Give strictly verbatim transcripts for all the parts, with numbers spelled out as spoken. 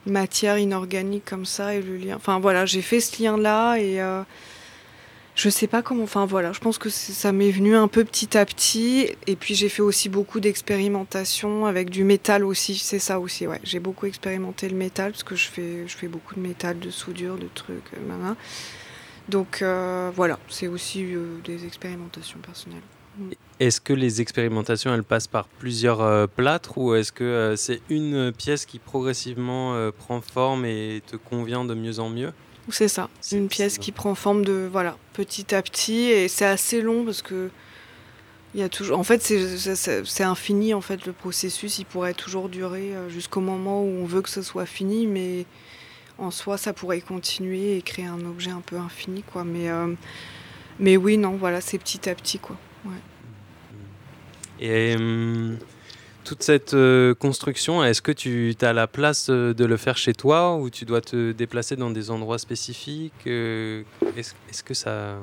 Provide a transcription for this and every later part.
matière inorganique comme ça et le lien. Enfin voilà, j'ai fait ce lien-là et euh, je sais pas comment. Enfin voilà, je pense que c'est- ça m'est venu un peu petit à petit. Et puis j'ai fait aussi beaucoup d'expérimentations avec du métal aussi. C'est ça aussi, ouais. J'ai beaucoup expérimenté le métal parce que je fais, je fais beaucoup de métal, de soudure, de trucs, euh, nanana. Donc euh, voilà, c'est aussi euh, des expérimentations personnelles. Mm. Est-ce que les expérimentations, elles passent par plusieurs euh, plâtres ou est-ce que euh, c'est une pièce qui progressivement euh, prend forme et te convient de mieux en mieux? C'est ça, C'est, une c'est pièce vrai. qui prend forme de voilà petit à petit et c'est assez long parce que il y a toujours. En fait, c'est, c'est, c'est infini en fait le processus. Il pourrait toujours durer euh, jusqu'au moment où on veut que ce soit fini, mais en soi, ça pourrait continuer et créer un objet un peu infini, quoi. Mais euh, mais oui, non, voilà, c'est petit à petit, quoi. Ouais. Et hum, toute cette euh, construction, est-ce que tu as la place euh, de le faire chez toi ou tu dois te déplacer dans des endroits spécifiques euh, est-ce, est-ce que ça...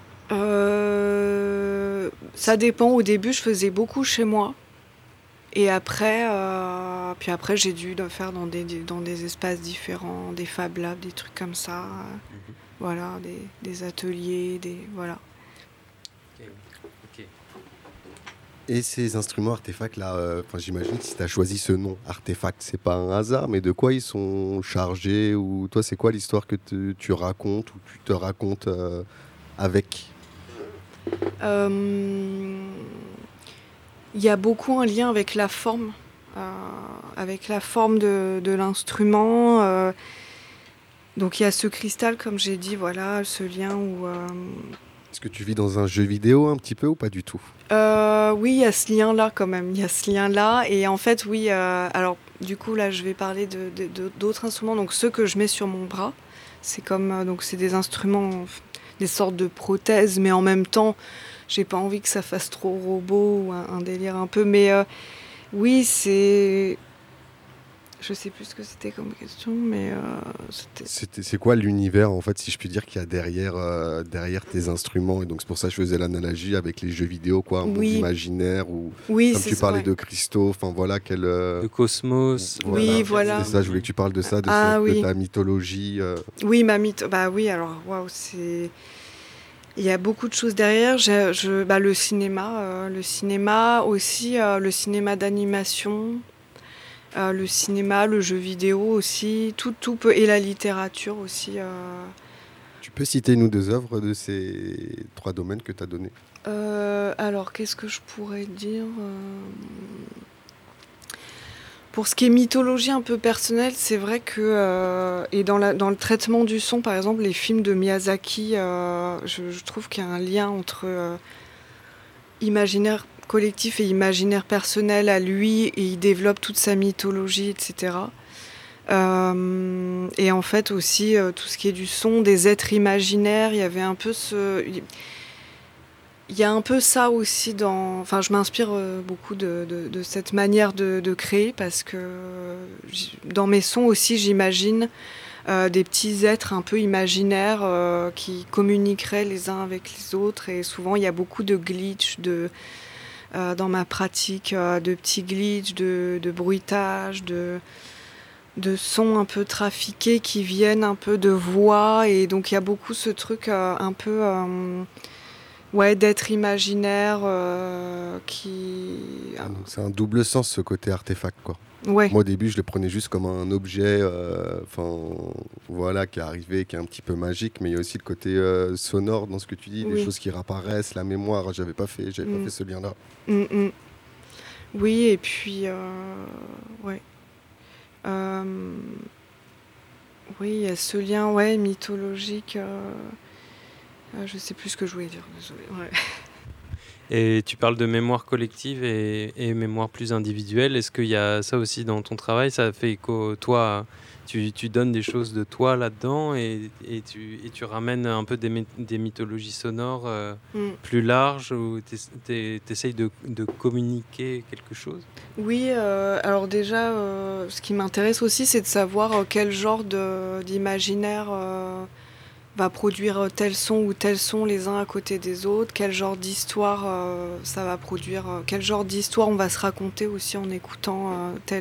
Euh, ça dépend. Au début, je faisais beaucoup chez moi. Et après, euh, puis après, j'ai dû le faire dans des, dans des espaces différents, des Fab Labs, des trucs comme ça. euh, Mhm. Voilà, des, des ateliers, des voilà. Ok, ok. Et ces instruments artefacts là, euh, enfin j'imagine que si tu as choisi ce nom artefact, c'est pas un hasard, mais de quoi ils sont chargés ou toi c'est quoi l'histoire que te- tu racontes ou tu te racontes euh, avec? Euh, Il y a beaucoup un lien avec la forme, euh, avec la forme de, de l'instrument. euh. Donc il y a ce cristal, comme j'ai dit, voilà, ce lien où. euh, Est-ce que tu vis dans un jeu vidéo un petit peu ou pas du tout? Euh, oui, il y a ce lien-là quand même. Il y a ce lien-là. Et en fait, oui. euh, alors, du coup, là, je vais parler de, de- de- d'autres instruments. Donc, ceux que je mets sur mon bras, c'est comme. euh, donc, c'est des instruments, des sortes de prothèses, mais en même temps, j'ai pas envie que ça fasse trop robot ou un, un délire un peu. Mais euh, oui, c'est. Je sais plus ce que c'était comme question, mais euh, c'était. C'était- C'est quoi l'univers en fait, si je puis dire, qu'il y a derrière, euh, derrière tes instruments? Et donc c'est pour ça que je faisais l'analogie avec les jeux vidéo, quoi, un monde Oui, imaginaire ou oui, comme c'est tu ça, parlais ouais. de cristaux, enfin voilà, quel, euh, Le cosmos, Oui, voilà, euh, c'est voilà. ça, je voulais que l'astronomie. tu parles de ça, de, Ah cette, de oui, ta mythologie. euh. oui, ma mythe. Bah oui, alors, waouh, c'est. Il y a beaucoup de choses derrière. J'ai- je, bah, le cinéma, euh, le cinéma aussi, euh, le cinéma d'animation, euh, le cinéma, le jeu vidéo aussi, tout, tout peut, et la littérature aussi. euh. Tu peux citer une ou deux œuvres de ces trois domaines que tu as donnés? Euh, alors, qu'est-ce que je pourrais dire euh, Pour ce qui est mythologie un peu personnelle, c'est vrai que euh, et dans, la, dans le traitement du son, par exemple, les films de Miyazaki, euh, je, je trouve qu'il y a un lien entre euh, imaginaire collectif et imaginaire personnel à lui, et il développe toute sa mythologie, et cetera. Euh, et en fait aussi euh, tout ce qui est du son, des êtres imaginaires, il y avait un peu ce, il y a un peu ça aussi dans, enfin je m'inspire euh, beaucoup de, de, de cette manière de, de créer parce que euh, j- dans mes sons aussi j'imagine euh, des petits êtres un peu imaginaires euh, qui communiqueraient les uns avec les autres et souvent il y a beaucoup de glitch de euh, dans ma pratique euh, de petits glitches, de, de bruitage, de, de sons un peu trafiqués qui viennent un peu de voix. Et donc il y a beaucoup ce truc euh, un peu euh, ouais, d'être imaginaire euh, qui... Ah, donc c'est un double sens ce côté artefact, quoi. Ouais, Moi au début je le prenais juste comme un objet, euh, enfin voilà, qui est arrivé, qui est un petit peu magique, mais il y a aussi le côté euh, sonore dans ce que tu dis, des oui. choses qui réapparaissent, la mémoire. J'avais pas fait, j'avais pas Mm, fait ce lien-là. mm, mm. Oui, et puis... euh, ouais. Euh, oui, il y a ce lien ouais, mythologique. euh, euh, je sais plus ce que je voulais dire, désolée. Ouais. Et tu parles de mémoire collective et, et mémoire plus individuelle. Est-ce qu'il y a ça aussi dans ton travail? Ça fait écho, toi, tu, tu donnes des choses de toi là-dedans et, et, tu, et tu ramènes un peu des, mé- des mythologies sonores euh, Mm. plus larges où tu essayes de, de communiquer quelque chose? Oui, euh, alors déjà, euh, ce qui m'intéresse aussi, c'est de savoir euh, quel genre de- d'imaginaire euh, va produire tel son ou tel son les uns à côté des autres, quel genre d'histoire euh, ça va produire, euh, quel genre d'histoire on va se raconter aussi en écoutant euh, tel